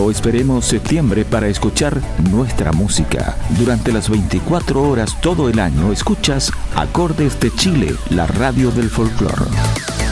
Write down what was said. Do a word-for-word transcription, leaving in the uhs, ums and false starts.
No esperemos septiembre para escuchar nuestra música. Durante las veinticuatro horas todo el año escuchas Acordes de Chile, la radio del folclore.